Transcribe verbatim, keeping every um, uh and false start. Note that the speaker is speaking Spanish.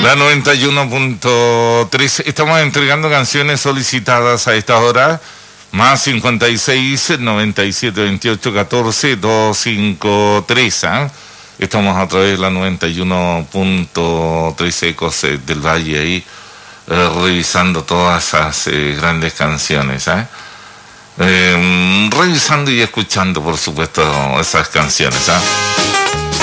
La noventa y uno punto tres. Estamos entregando canciones solicitadas a esta hora. Más cincuenta y seis, noventa y siete, veintiocho, catorce, doscientos cincuenta y tres. ¿eh? Estamos a través de la noventa y uno punto tres Ecos eh, del Valle ahí, eh, revisando todas esas eh, grandes canciones. ¿eh? Eh, revisando y escuchando, por supuesto, esas canciones. ¿eh?